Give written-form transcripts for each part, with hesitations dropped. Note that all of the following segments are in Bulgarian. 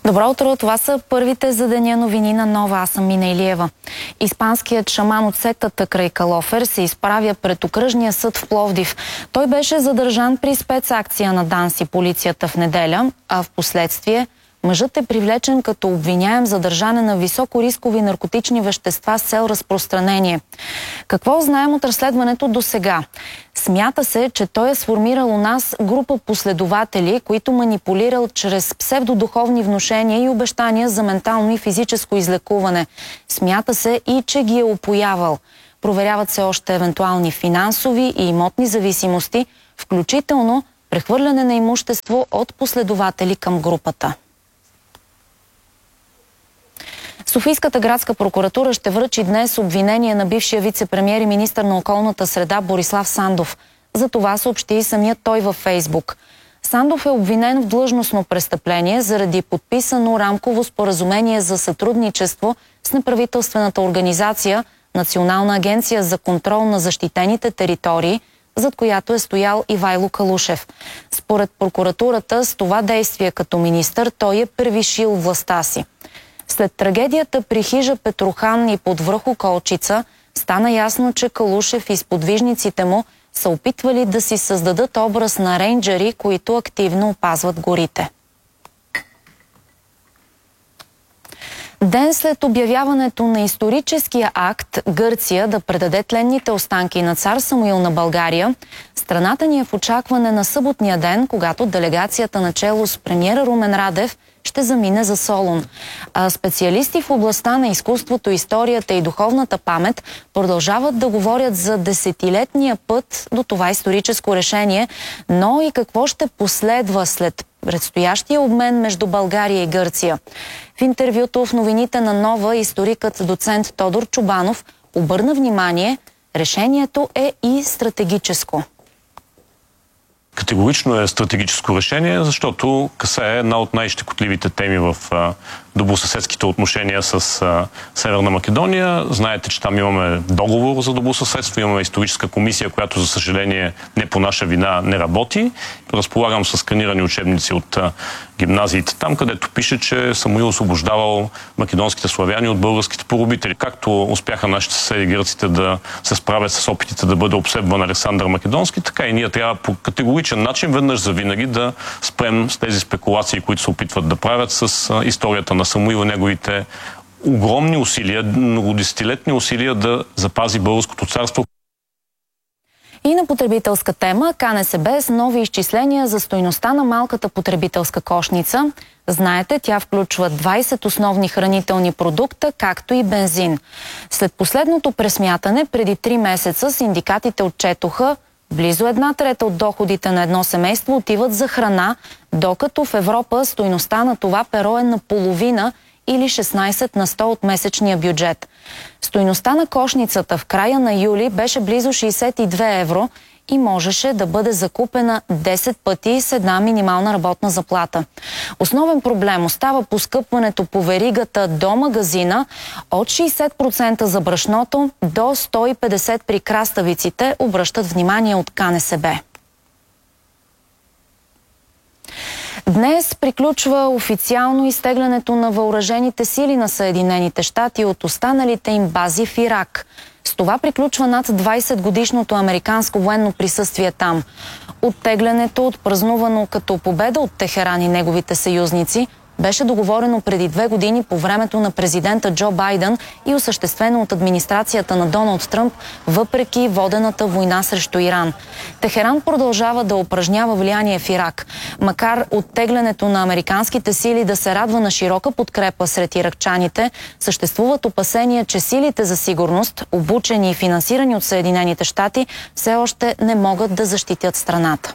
Добро утро, това са първите за деня новини на Нова. Аз съм Мина Илиева. Испанският шаман от сектата край Калофер се изправя пред окръжния съд в Пловдив. Той беше задържан при спецакция на ДАНС и полицията в неделя, а в последствие мъжът е привлечен като обвиняем за държане на високорискови наркотични вещества с цел разпространение. Какво знаем от разследването до сега? Смята се, че той е сформирал у нас група последователи, които манипулирал чрез псевдодуховни внушения и обещания за ментално и физическо излекуване. Смята се и, че ги е опоявал. Проверяват се още евентуални финансови и имотни зависимости, включително прехвърляне на имущество от последователи към групата. Софийската градска прокуратура ще връчи днес обвинение на бившия вице-премиер и министър на околната среда Борислав Сандов. За това съобщи и самият той във Фейсбук. Сандов е обвинен в длъжностно престъпление заради подписано рамково споразумение за сътрудничество с неправителствената организация Национална агенция за контрол на защитените територии, зад която е стоял Ивайло Калушев. Според прокуратурата, с това действие като министър той е превишил властта си. След трагедията при хижа Петрохан и под връх Околчица стана ясно, че Калушев и сподвижниците му са опитвали да си създадат образ на рейнджери, които активно опазват горите. Ден след обявяването на историческия акт Гърция да предаде тленните останки на цар Самуил на България, страната ни е в очакване на съботния ден, когато делегацията начело с премиера Румен Радев ще замине за Солун. Специалисти в областта на изкуството, историята и духовната памет продължават да говорят за десетилетния път до това историческо решение, но и какво ще последва след предстоящия обмен между България и Гърция. В интервюто в новините на Нова историкът доцент Тодор Чубанов обърна внимание, решението е и стратегическо. Категорично е стратегическо решение, защото касае една от най-щекотливите теми в добросъседските отношения с Северна Македония. Знаете, че там имаме договор за добросъседство, имаме историческа комисия, която за съжаление не по наша вина не работи. Разполагам с сканирани учебници от гимназиите там, където пише, че Самуил освобождавал македонските славяни от българските поробители. Както успяха нашите съседи гърците да се справят с опитите да бъде обсебван Александър Македонски, така и ние трябва по категоричен начин веднъж завинаги да спрем с тези спекулации, които се опитват да правят с историята на Самуил и неговите огромни усилия, многодесетилетни усилия да запази българското царство. И на потребителска тема КНСБ с нови изчисления за стойността на малката потребителска кошница. Знаете, тя включва 20 основни хранителни продукта, както и бензин. След последното пресмятане преди 3 месеца синдикатите отчетоха, близо 1/3 от доходите на едно семейство отиват за храна, докато в Европа стойността на това перо е наполовина или 16 на 100 от месечния бюджет. Стойността на кошницата в края на юли беше близо 62 евро и можеше да бъде закупена 10 пъти с една минимална работна заплата. Основен проблем остава поскъпването по веригата до магазина от 60% за брашното до 150% при краставиците, обръщат внимание от КНСБ. Днес приключва официално изтеглянето на въоръжените сили на Съединените щати от останалите им бази в Ирак. С това приключва над 20-годишното американско военно присъствие там. Оттеглянето, отпразнувано като победа от Техеран и неговите съюзници, беше договорено преди 2 години по времето на президента Джо Байден и осъществено от администрацията на Доналд Тръмп, въпреки водената война срещу Иран. Техеран продължава да упражнява влияние в Ирак. Макар оттеглянето на американските сили да се радва на широка подкрепа сред иракчаните, съществуват опасения, че силите за сигурност, обучени и финансирани от Съединените щати, все още не могат да защитят страната.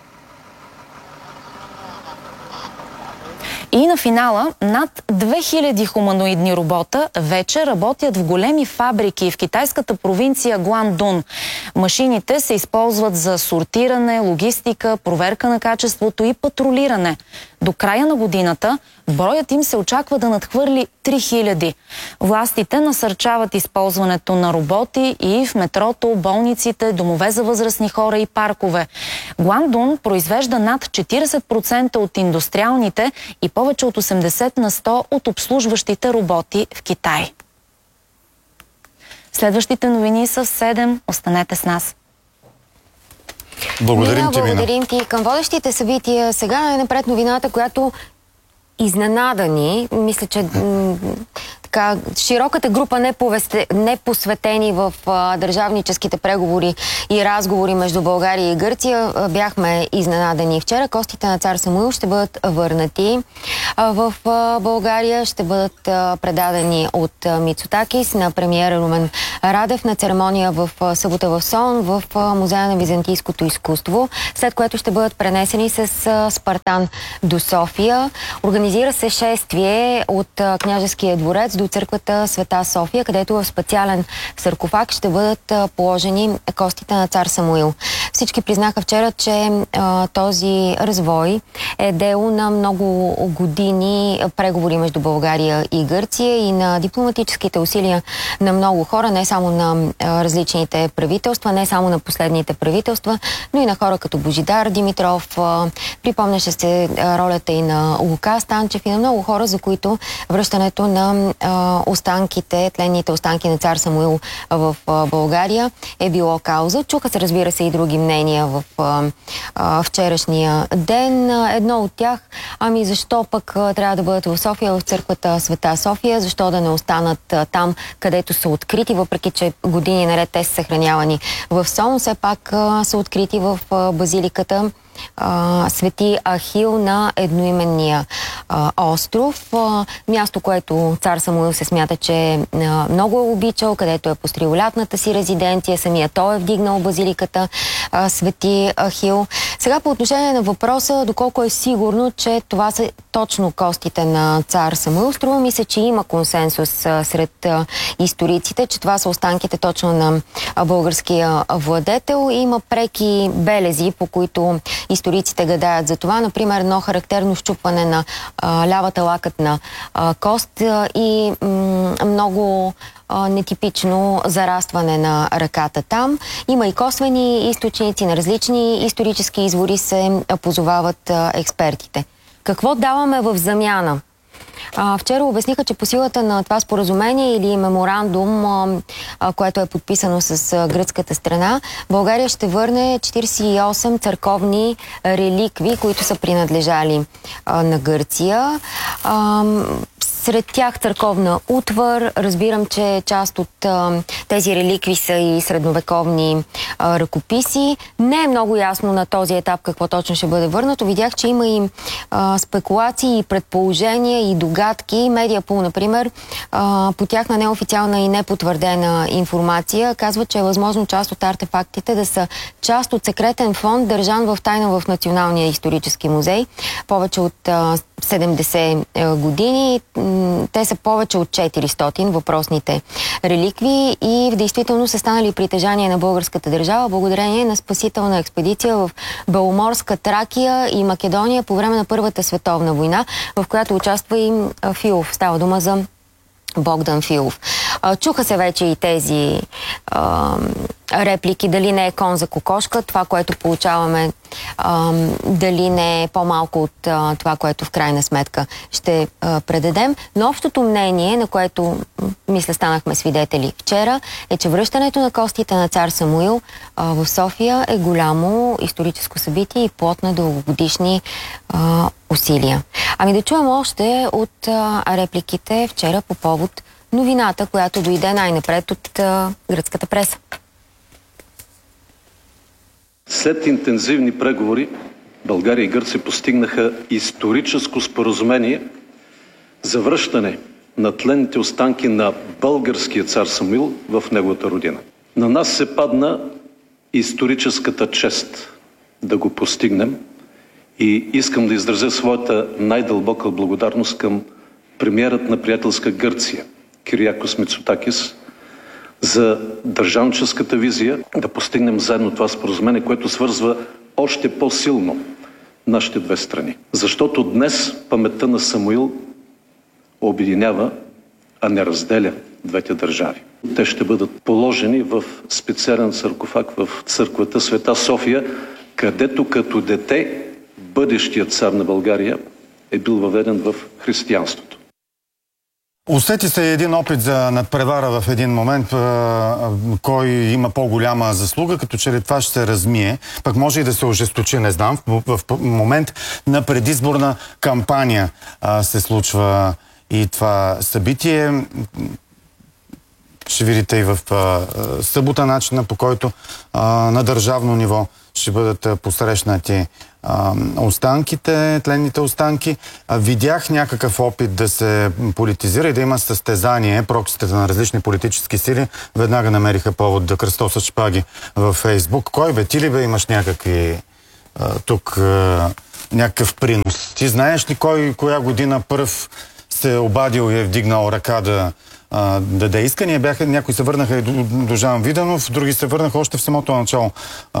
И на финала над 2000 хуманоидни робота вече работят в големи фабрики в китайската провинция Гуандун. Машините се използват за сортиране, логистика, проверка на качеството и патрулиране. До края на годината броят им се очаква да надхвърли 3000. Властите насърчават използването на роботи и в метрото, болниците, домове за възрастни хора и паркове. Гуандун произвежда над 40% от индустриалните и повече повече от 80% от обслужващите роботи в Китай. Следващите новини са в 7. Останете с нас. Благодарим ти, Мина. Благодарим ти. Към водещите събития сега най-напред новината, която изненада ни. Мисля, че така, широката група непосветени в държавническите преговори и разговори между България и Гърция бяхме изненадани. Вчера костите на цар Самуил ще бъдат върнати в България, ще бъдат предадени от Мицотакис на премиера Румен Радев на церемония в събота в Солун в Музея на византийското изкуство, след което ще бъдат пренесени с Спартан до София. Организира се шествие от княжеския дворец до църквата Света София, където в специален саркофаг ще бъдат положени костите на цар Самуил. Всички признаха вчера, че този развой е дело на много години преговори между България и Гърция и на дипломатическите усилия на много хора, не само на различните правителства, не само на последните правителства, но и на хора като Божидар Димитров. Припомняше се ролята и на Лука Станчев и на много хора, за които връщането на останките, тленните останки на цар Самуил в България е било кауза. Чуха се, разбира се, и други мнения в вчерашния ден. Едно от тях, защо пък трябва да бъдат в София, в църквата Света София, защо да не останат там, където са открити, въпреки че години наред те са съхранявани в Солун, все пак са открити в базиликата Свети Ахил на едноименния остров. Място, което цар Самуил се смята, че много е обичал, където е построил лятната си резиденция. Самия той е вдигнал базиликата Свети Ахил. Сега по отношение на въпроса, доколко е сигурно, че това са точно костите на цар Самуил, струва ми се, че има консенсус сред историците, че това са останките точно на българския владетел. Има преки белези, по които историците гадаят за това. Например, едно характерно щупване на лявата лакътна кост и много нетипично зарастване на ръката там. Има и косвени източници, на различни исторически извори се позовават експертите. Какво даваме в замяна? Вчера обясниха, че по силата на това споразумение или меморандум, което е подписано с гръцката страна, България ще върне 48 църковни реликви, които са принадлежали на Гърция. Сред тях църковна утвар. Разбирам, че част от тези реликви са и средновековни ръкописи. Не е много ясно на този етап какво точно ще бъде върнато. Видях, че има и спекулации, и предположения, и догадки. Медиапул, например, по тяхна неофициална и непотвърдена информация казва, че е възможно част от артефактите да са част от секретен фонд, държан в тайна в Националния исторически музей. Повече от 70 години. Те са повече от 400 въпросните реликви и в действителност са станали притежание на българската държава благодарение на спасителна експедиция в Беломорска Тракия и Македония по време на Първата световна война, в която участва и Филов. Става дума за Богдан Филов. Чуха се вече и тези реплики, дали не е кон за кокошка, това, което получаваме, дали не е по-малко от това, което в крайна сметка ще предадем. Но общото мнение, на което, мисля, станахме свидетели вчера, е, че връщането на костите на цар Самуил в София е голямо историческо събитие и плод на дългогодишни усилия. Да чуем още от репликите вчера по повод новината, която дойде най-напред от гръцката преса. След интензивни преговори България и Гърция постигнаха историческо споразумение за връщане на тленните останки на българския цар Самуил в неговата родина. На нас се падна историческата чест да го постигнем и искам да изразя своята най-дълбока благодарност към премиерът на приятелска Гърция Кириакос Мицотакис за държавническата визия да постигнем заедно това споразумение, което свързва още по-силно нашите две страни. Защото днес паметта на Самуил обединява, а не разделя двете държави. Те ще бъдат положени в специален саркофаг в църквата Света София, където като дете бъдещият цар на България е бил въведен в християнството. Усети се един опит за надпревара в един момент, кой има по-голяма заслуга, като че ли това ще се размие, пък може и да се ожесточи, не знам. В момент на предизборна кампания се случва и това събитие. Ще видите и в събота начина, по който на държавно ниво ще бъдат посрещнати останките, тленните останки. Видях някакъв опит да се политизира и да има състезание. Прокситата на различни политически сили веднага намериха повод да кръстосат шпаги във Фейсбук. Кой бе? Ти ли бе имаш някакви тук някакъв принос? Ти знаеш ли кой коя година пръв се обадил и е вдигнал ръка да даде искания? Някои се върнаха и до Жан Виденов, други се върнаха още в самото начало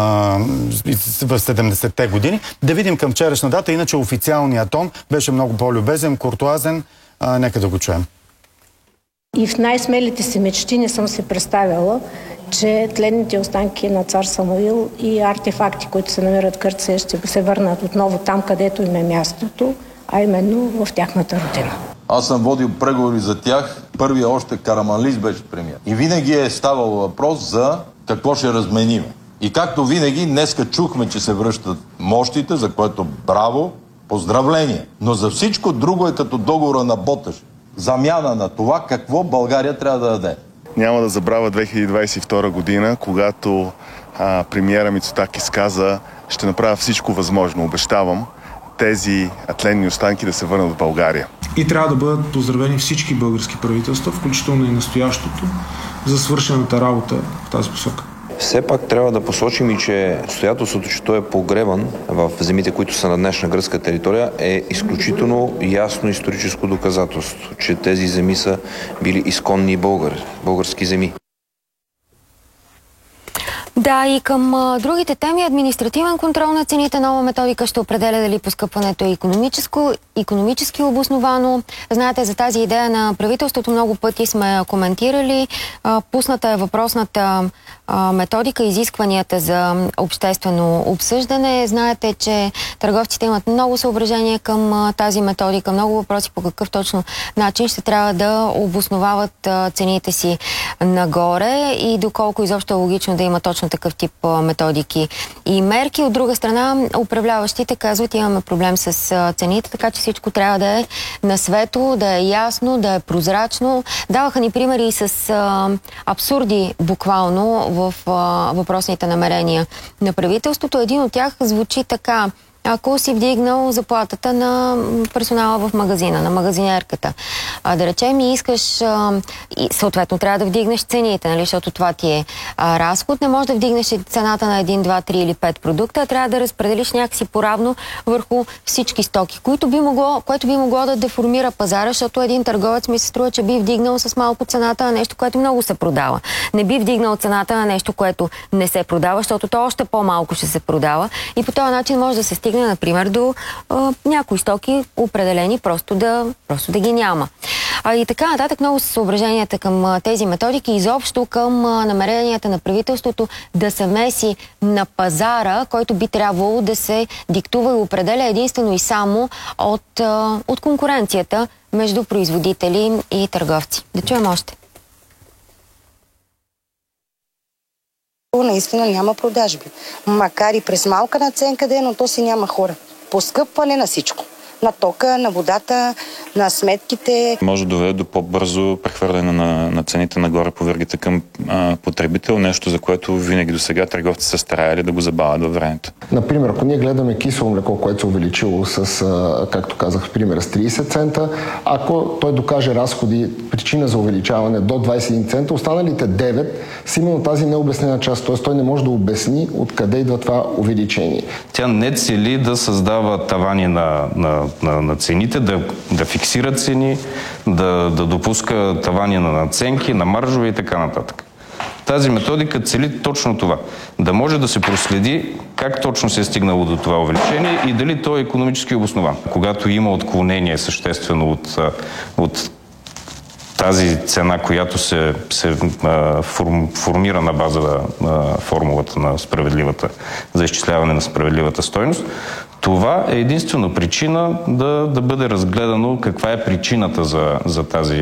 в 70-те години. Да видим към вчерашна дата, иначе официалният тон беше много по-любезен, куртуазен. Нека да го чуем. И в най-смелите си мечти не съм се представяла, че тленните останки на цар Самуил и артефакти, които се намират в Гърция, ще се върнат отново там, където им е мястото, а именно в тяхната родина. Аз съм водил преговори за тях. Първият още Караманлис беше премиер. И винаги е ставал въпрос за какво ще разменим. И както винаги, днеска чухме, че се връщат мощите, за което браво, поздравление. Но за всичко друго е като договора на Боташ. Замяна на това какво България трябва да даде. Няма да забравя 2022 година, когато премиера Мицотакис каза: ще направя всичко възможно, обещавам, тези тленни останки да се върнат в България. И трябва да бъдат поздравени всички български правителства, включително и настоящото, за свършената работа в тази посока. Все пак трябва да посочим и, че обстоятелството, че той е погребан в земите, които са на днешна гръцка територия, е изключително ясно историческо доказателство, че тези земи са били изконни български земи. Да, и към другите теми, административен контрол на цените, нова методика ще определя дали поскъпването е икономически обосновано. Знаете, за тази идея на правителството много пъти сме коментирали. Пусната е въпросната методика, изискванията за обществено обсъждане. Знаете, че търговците имат много съображения към тази методика, много въпроси по какъв точно начин ще трябва да обосновават цените си нагоре и доколко изобщо е логично да има точно такъв тип методики и мерки. От друга страна, управляващите казват, имаме проблем с цените, така че всичко трябва да е на светло, да е ясно, да е прозрачно. Даваха ни примери с абсурди буквално в въпросните намерения на правителството. Един от тях звучи така: ако си вдигнал заплатата на персонала в магазина, на магазинерката, да речем и искаш, и съответно трябва да вдигнеш цените, нали, защото това ти е разход, не можеш да вдигнеш цената на 1, 2, 3 или 5 продукта, а трябва да разпределиш някакси поравно върху всички стоки, което би могло да деформира пазара, защото един търговец ми се струва, че би вдигнал с малко цената на нещо, което много се продава. Не би вдигнал цената на нещо, което не се продава, защото то още по-малко ще се продава и по този начин може да се стигне, например, до някои стоки определени, просто да ги няма. И така нататък, много са съображенията към тези методики, изобщо към намеренията на правителството да се меси на пазара, който би трябвало да се диктува и определя единствено и само от конкуренцията между производители и търговци. Да чуем още. Наистина няма продажби. Макар и през малка наценка да е, но то си няма хора. Поскъпване на всичко. На тока, на водата, на сметките. Може да доведе до по-бързо прехвърляне на цените нагоре по веригата към потребител, нещо за което винаги до сега търговци са стараяли да го забавят във времето. Например, ако ние гледаме кисело млеко, което се увеличило с, както казах в примера, с 30 цента, ако той докаже разходи, причина за увеличаване до 21 цента, останалите 9 са именно тази необяснена част, т.е. той не може да обясни откъде идва това увеличение. Тя не цели да създава тавани на цените, да фиксира цени, да допуска тавани на наценки, на маржове и така нататък. Тази методика цели точно това. Да може да се проследи как точно се е стигнало до това увеличение и дали то е икономически обоснован. Когато има отклонение съществено от тази цена, която се формира на база на формулата на справедливата, за изчисляване на справедливата стойност, Това е единствено причина да бъде разгледано каква е причината за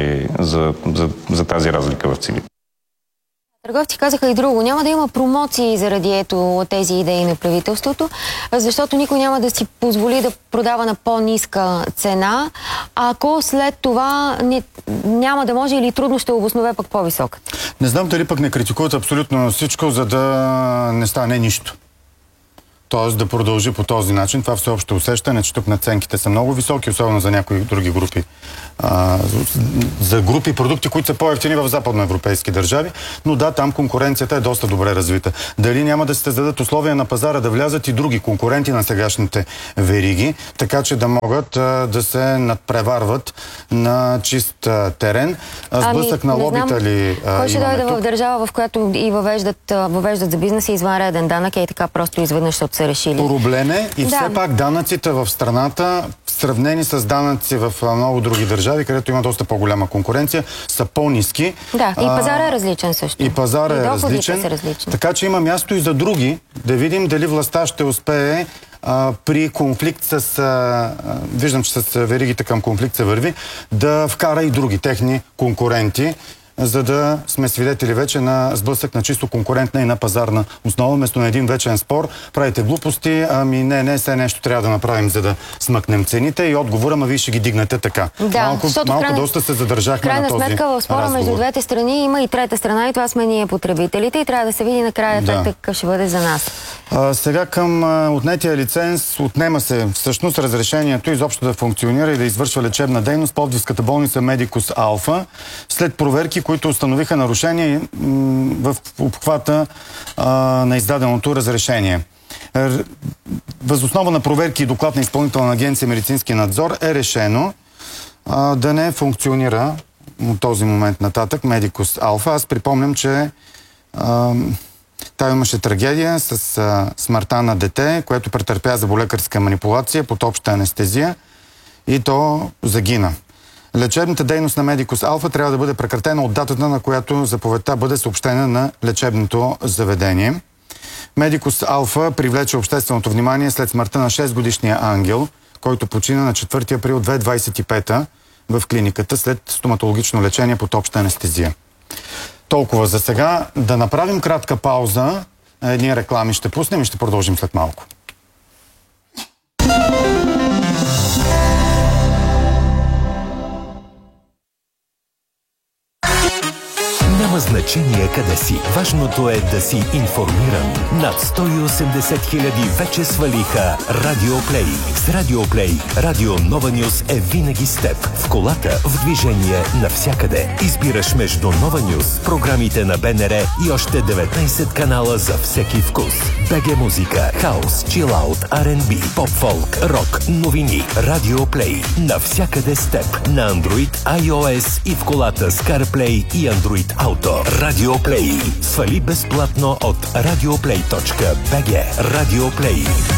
тази разлика в цените. Търговци казаха и друго. Няма да има промоции заради тези идеи на правителството, защото никой няма да си позволи да продава на по-ниска цена, ако след това няма да може или трудно ще обоснове пък по-висока. Не знам дали пък не критикуват абсолютно всичко, за да не стане нищо. Тоест да продължи по този начин. Това всеобщо усещане, че тук надценките са много високи, особено за някои други групи. За групи продукти, които са по-евтини в западноевропейски държави, но да, там конкуренцията е доста добре развита. Дали няма да се създадат условия на пазара да влязат и други конкуренти на сегашните вериги, така че да могат да се надпреварват на чист терен. Сблъсък на лобита ли кой ще дойде в държава, в която и въвеждат за бизнеса извънреден данък и така просто изведнъж се решили? Проблем е и все пак данъците в страната, сравнени с данъци в много други държави, където има доста по-голяма конкуренция, са по-ниски. Да, и пазара е различен също. И пазара е различен. Така че има място и за други. Да видим дали властта ще успее при конфликт с... виждам, че с веригите към конфликт се върви, да вкара и други техни конкуренти, за да сме свидетели вече на сблъсък на чисто конкурентна и на пазарна основа, вместо на един вечен спор. Правите глупости, все нещо трябва да направим, за да смъкнем цените и отговора, вие ще ги дигнете така. Да, малко доста се задържахме на този разговор. Крайна сметка в спора между двете страни има и трета страна и това сме ние потребителите и трябва да се види накрая ефекта какъв ще бъде за нас. Сега към отнетия лиценз отнема се всъщност разрешението изобщо да функционира и да извършва лечебна дейност Пловдивската болница Медикус Алфа след проверки, които установиха нарушения в обхвата на издаденото разрешение. Въз основа на проверки и доклад на Изпълнителна агенция медицински надзор е решено да не функционира от този момент нататък Медикус Алфа. Аз припомням, че там имаше трагедия с смъртта на дете, което претърпя зъболекарска манипулация под обща анестезия и то загина. Лечебната дейност на Медикус Алфа трябва да бъде прекратена от датата, на която заповедта бъде съобщена на лечебното заведение. Медикус Алфа привлече общественото внимание след смъртта на 6-годишния Ангел, който почина на 4 април 2025 в клиниката след стоматологично лечение под обща анестезия. Толкова за сега. Да направим кратка пауза. Едни реклами ще пуснем и ще продължим след малко. Няма значение къде си. Важното е да си информиран. Над 180 хиляди вече свалиха Радиоплей. С Радиоплей Радио Нова Нюс е винаги с теб. В колата, в движение, навсякъде. Избираш между Нова Нюс, програмите на БНР и още 19 канала за всеки вкус. БГ музика, хаус, чилаут, R&B, поп-фолк, рок, новини. Радиоплей. Навсякъде с теб. На Android, iOS и в колата с CarPlay и Android Auto. Радиоплей. Свали безплатно от radioplay.bg. Радиоплей.